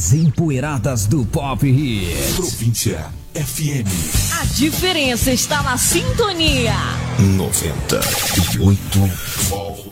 mais empoeiradas do Pop Hits. Província FM. A diferença está na sintonia. 98.